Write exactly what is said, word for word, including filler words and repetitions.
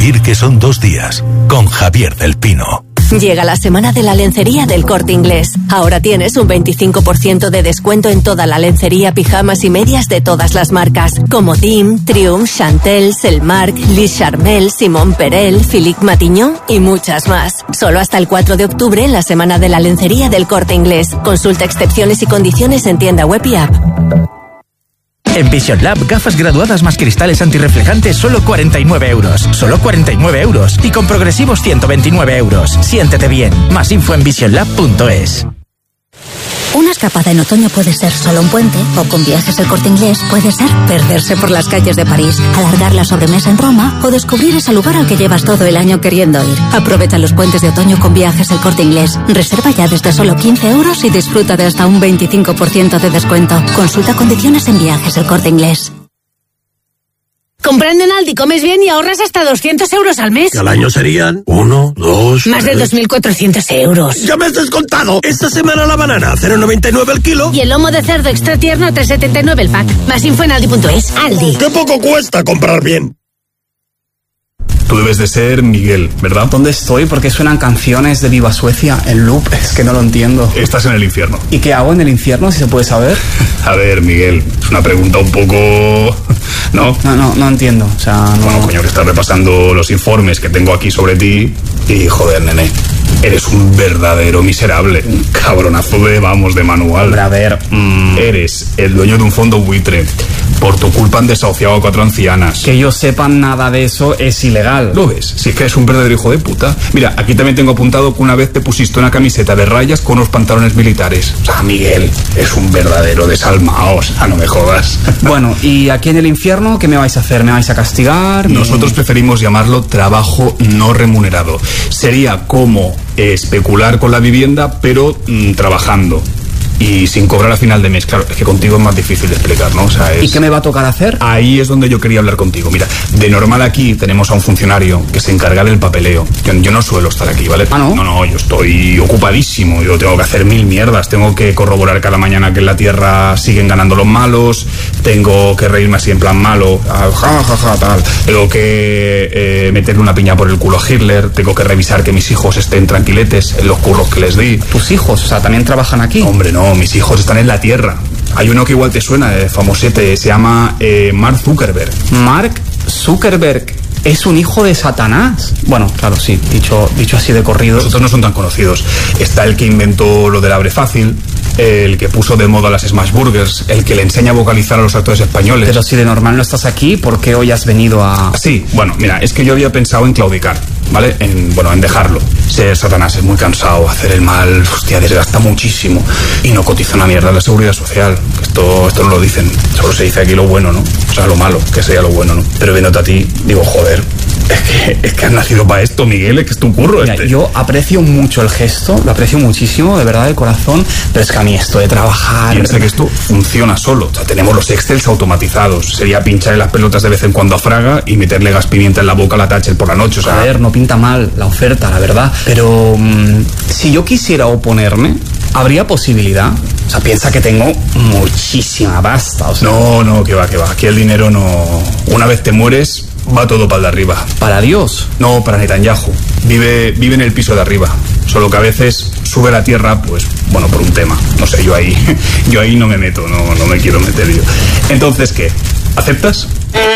sentir que son dos días. Con Javier del Pino. Llega la semana de la lencería del Corte Inglés. Ahora tienes un veinticinco por ciento de descuento en toda la lencería, pijamas y medias de todas las marcas, como Dim, Triumph, Chantel, Selmark, Lis Charmel, Simón Perel, Philippe Matignon y muchas más. Solo hasta el cuatro de octubre en la semana de la lencería del Corte Inglés. Consulta excepciones y condiciones en tienda web y app. En Vision Lab, gafas graduadas más cristales antirreflejantes, solo cuarenta y nueve euros. Solo cuarenta y nueve euros. Y con progresivos ciento veintinueve euros. Siéntete bien. Más info en vision lab punto es. Una escapada en otoño puede ser solo un puente, o con Viajes El Corte Inglés puede ser perderse por las calles de París, alargar la sobremesa en Roma o descubrir ese lugar al que llevas todo el año queriendo ir. Aprovecha los puentes de otoño con Viajes El Corte Inglés. Reserva ya desde solo quince euros y disfruta de hasta un veinticinco por ciento de descuento. Consulta condiciones en Viajes El Corte Inglés. Comprando en Aldi comes bien y ahorras hasta doscientos euros al mes. Que al año serían uno, dos... Más de dos mil cuatrocientos euros. ¡Ya me has descontado! Esta semana la banana, cero noventa y nueve el kilo. Y el lomo de cerdo extra tierno, tres setenta y nueve el pack. Más info en aldi punto es. Aldi. ¡Qué poco cuesta comprar bien! Tú debes de ser Miguel, ¿verdad? ¿Dónde estoy? Porque suenan canciones de Viva Suecia en loop. Es que no lo entiendo. Estás en el infierno. ¿Y qué hago en el infierno, si se puede saber? A ver, Miguel, es una pregunta un poco... ¿No? No, no, no entiendo. O sea, no... Bueno, coño, que estás repasando los informes que tengo aquí sobre ti y, joder, nene, eres un verdadero miserable. Un cabronazo de, vamos, de manual. Hombre, a ver... Mmm... Eres el dueño de un fondo buitre. Por tu culpa han desahuciado a cuatro ancianas. Que yo sepa nada de eso es ilegal. ¿Lo ves? Si es que eres un verdadero hijo de puta. Mira, aquí también tengo apuntado que una vez te pusiste una camiseta de rayas con unos pantalones militares. O sea, Miguel, es un verdadero desalmado. O sea, no me jodas. Bueno, ¿y aquí en el infierno qué me vais a hacer? ¿Me vais a castigar? Nosotros preferimos llamarlo trabajo no remunerado. Sería como eh, especular con la vivienda, pero mmm, trabajando. Y sin cobrar a final de mes. Claro, es que contigo es más difícil de explicar, ¿no? O sea, es... ¿Y qué me va a tocar hacer? Ahí es donde yo quería hablar contigo. Mira, de normal aquí tenemos a un funcionario que se encarga del papeleo. Yo, yo no suelo estar aquí, ¿vale? ¿Ah, no? No, no, yo estoy ocupadísimo. Yo tengo que hacer mil mierdas. Tengo que corroborar cada mañana que en la Tierra siguen ganando los malos. Tengo que reírme así en plan malo. Ja, ja, ja, tal. Tengo que eh, meterle una piña por el culo a Hitler. Tengo que revisar que mis hijos estén tranquiletes en los curros que les di. ¿Tus hijos? O sea, ¿también trabajan aquí? Hombre, no. Mis hijos están en la Tierra. Hay uno que igual te suena, eh, famosete, se llama eh, Mark Zuckerberg. Mark Zuckerberg es un hijo de Satanás. Bueno, claro, sí, dicho, dicho así de corrido. Los otros no son tan conocidos. Está el que inventó lo del abre fácil, el que puso de moda las smash burgers, el que le enseña a vocalizar a los actores españoles. Pero si de normal no estás aquí, ¿por qué hoy has venido a...? Sí, bueno, mira, es que yo había pensado en claudicar, ¿vale? En, bueno, en dejarlo. Ser Satanás es muy cansado, hacer el mal, hostia, desgasta muchísimo. Y no cotiza una mierda la seguridad social. Esto, esto no lo dicen, solo se dice aquí lo bueno, ¿no? O sea, lo malo, que sería lo bueno, ¿no? Pero viéndote a ti, digo, joder, es que, es que has nacido para esto, Miguel, es que es tu curro. Mira, este. Yo aprecio mucho el gesto, lo aprecio muchísimo, de verdad, de corazón, pero es que a mí esto de trabajar... Piensa que esto funciona solo. O sea, tenemos los Excels automatizados. Sería pincharle las pelotas de vez en cuando a Fraga y meterle gas pimienta en la boca a la Thatcher por la noche. O sea, a ver, no pinta mal la oferta, la verdad. Pero mmm, si yo quisiera oponerme, ¿habría posibilidad? O sea, piensa que tengo muchísima pasta. O sea, no, no, que va, que va. Aquí el dinero no... Una vez te mueres, va todo para el de arriba. ¿Para Dios? No, para Netanyahu. Vive, vive en el piso de arriba. Solo que a veces sube a la tierra, pues, bueno, por un tema. No sé, yo ahí, yo ahí no me meto, no, no me quiero meter yo. Entonces, ¿qué? ¿Aceptas?